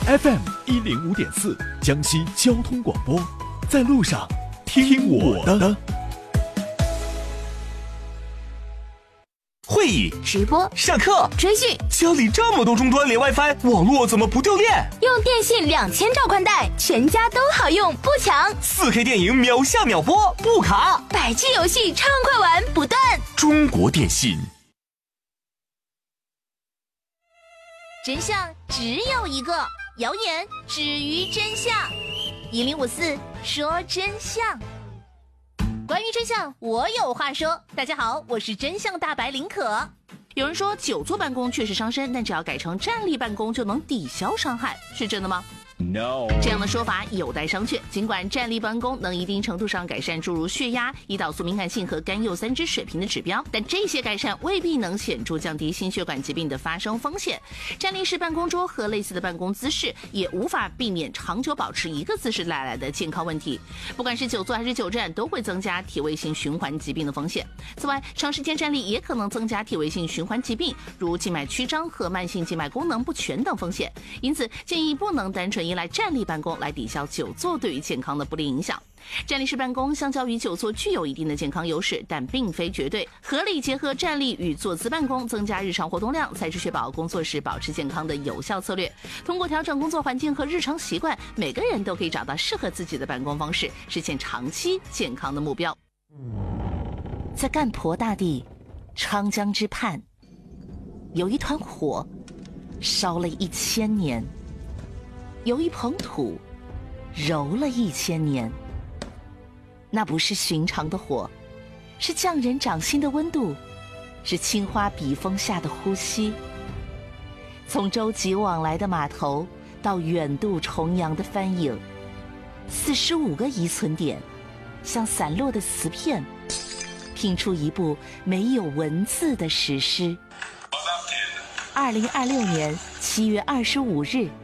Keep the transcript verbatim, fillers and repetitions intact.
F M 一零五点四，江西交通广播，在路上听我的。 会议、 直播、 上课、 追剧， 家里这么多终端连 WiFi， 网络怎么不掉电？ 用电信两千兆宽带，全家都好用，不抢。 四 K 电影秒下秒播，不卡。 百 G 游戏畅快玩不断。 中国电信。 真相只有一个，谣言止于真相。一零五四说真相。关于真相，我有话说。大家好，我是真相大白林可。有人说久坐办公确实伤身，但只要改成站立办公就能抵消伤害，是真的吗？ No， 这样的说法有待商榷。尽管站立办公能一定程度上改善诸如血压、胰岛素敏感性和甘油三酯水平的指标，但这些改善未必能显著降低心血管疾病的发生风险。站立式办公桌和类似的办公姿势也无法避免长久保持一个姿势带来的健康问题。不管是久坐还是久站，都会增加体位性循环疾病的风险。此外，长时间站立也可能增加体位性循环疾病，如静脉曲张和慢性静脉功能不全等风险。因此，建议不能单纯依赖站立办公来抵消久坐对于健康的不利影响。站立式办公相较于久坐具有一定的健康优势，但并非绝对。合理结合站立与坐姿办公，增加日常活动量，才是确保工作时保持健康的有效策略。通过调整工作环境和日常习惯，每个人都可以找到适合自己的办公方式，实现长期健康的目标。在干婆大地昌江之畔，有一团火烧了一千年，有一捧土揉了一千年。那不是寻常的火，是匠人掌心的温度，是青花笔锋下的呼吸。从舟楫往来的码头到远渡重洋的帆影，四十五个遗存点像散落的瓷片，拼出一部没有文字的史诗。二零二六年七月二十五日